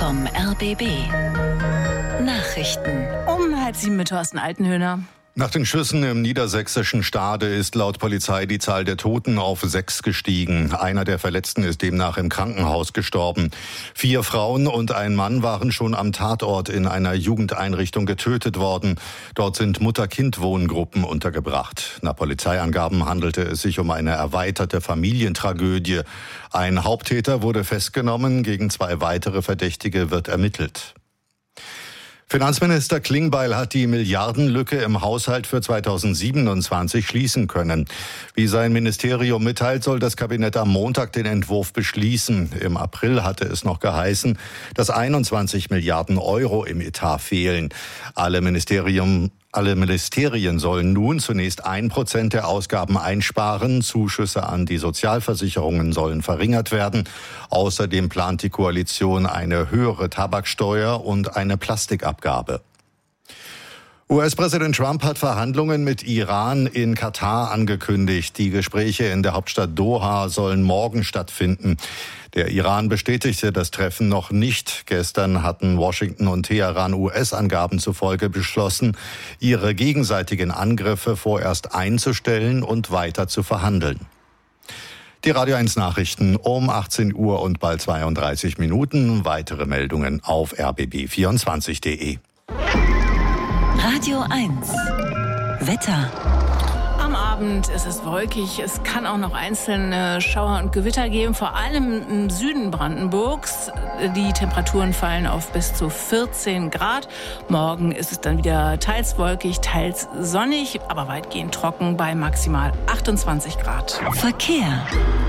vom RBB. Nachrichten. Um 6:30 mit Thorsten Altenhöhner. Nach den Schüssen im niedersächsischen Stade ist laut Polizei die Zahl der Toten auf 6 gestiegen. Einer der Verletzten ist demnach im Krankenhaus gestorben. 4 Frauen und ein Mann waren schon am Tatort in einer Jugendeinrichtung getötet worden. Dort sind Mutter-Kind-Wohngruppen untergebracht. Nach Polizeiangaben handelte es sich um eine erweiterte Familientragödie. Ein Haupttäter wurde festgenommen, gegen 2 weitere Verdächtige wird ermittelt. Finanzminister Klingbeil hat die Milliardenlücke im Haushalt für 2027 schließen können. Wie sein Ministerium mitteilt, soll das Kabinett am Montag den Entwurf beschließen. Im April hatte es noch geheißen, dass 21 Milliarden Euro im Etat fehlen. Alle Ministerien sollen nun zunächst 1% der Ausgaben einsparen. Zuschüsse an die Sozialversicherungen sollen verringert werden. Außerdem plant die Koalition eine höhere Tabaksteuer und eine Plastikabgabe. US-Präsident Trump hat Verhandlungen mit Iran in Katar angekündigt. Die Gespräche in der Hauptstadt Doha sollen morgen stattfinden. Der Iran bestätigte das Treffen noch nicht. Gestern hatten Washington und Teheran US-Angaben zufolge beschlossen, ihre gegenseitigen Angriffe vorerst einzustellen und weiter zu verhandeln. Die Radio 1 Nachrichten um 18 Uhr und bald 32 Minuten. Weitere Meldungen auf rbb24.de. Radio 1. Wetter. Am Abend ist es wolkig. Es kann auch noch einzelne Schauer und Gewitter geben, vor allem im Süden Brandenburgs. Die Temperaturen fallen auf bis zu 14 Grad. Morgen ist es dann wieder teils wolkig, teils sonnig, aber weitgehend trocken bei maximal 28 Grad. Verkehr.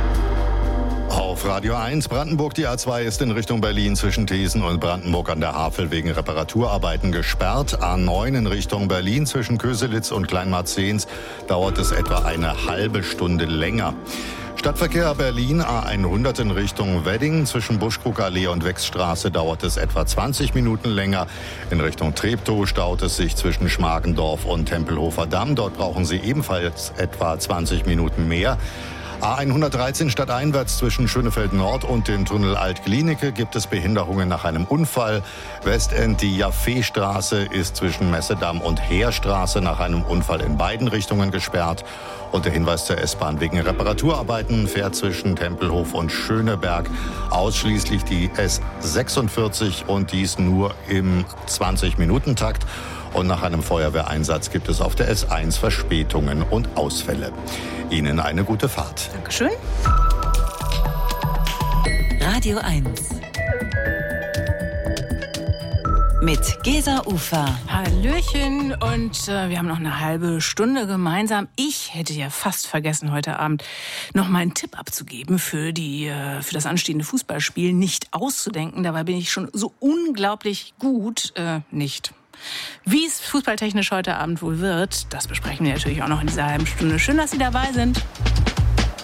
Auf Radio 1 Brandenburg, die A2 ist in Richtung Berlin zwischen Thesen und Brandenburg an der Havel wegen Reparaturarbeiten gesperrt. A9 in Richtung Berlin zwischen Köselitz und Kleinmarzens dauert es etwa eine halbe Stunde länger. Stadtverkehr Berlin A100 in Richtung Wedding zwischen Buschkrugallee und Wechsstraße dauert es etwa 20 Minuten länger. In Richtung Treptow staut es sich zwischen Schmargendorf und Tempelhofer Damm. Dort brauchen Sie ebenfalls etwa 20 Minuten mehr. A113 stadteinwärts zwischen Schönefeld Nord und dem Tunnel Alt-Glienicke gibt es Behinderungen nach einem Unfall. Westend die Jaffeestraße ist zwischen Messedamm und Heerstraße nach einem Unfall in beiden Richtungen gesperrt. Und der Hinweis zur S-Bahn: wegen Reparaturarbeiten fährt zwischen Tempelhof und Schöneberg ausschließlich die S46 und dies nur im 20-Minuten-Takt. Und nach einem Feuerwehreinsatz gibt es auf der S1 Verspätungen und Ausfälle. Ihnen eine gute Fahrt. Dankeschön. Radio 1. Mit Gesa Ufer. Hallöchen, und wir haben noch eine halbe Stunde gemeinsam. Ich hätte ja fast vergessen, heute Abend noch mal einen Tipp abzugeben für das anstehende Fußballspiel. Nicht auszudenken, dabei bin ich schon so unglaublich gut nicht. Wie es fußballtechnisch heute Abend wohl wird, das besprechen wir natürlich auch noch in dieser halben Stunde. Schön, dass Sie dabei sind.